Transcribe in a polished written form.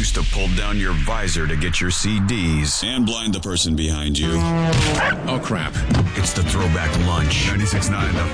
used to pull down your visor to get your CDs. And blind the person behind you. Oh, crap. It's the Throwback Lunch. 96.9 The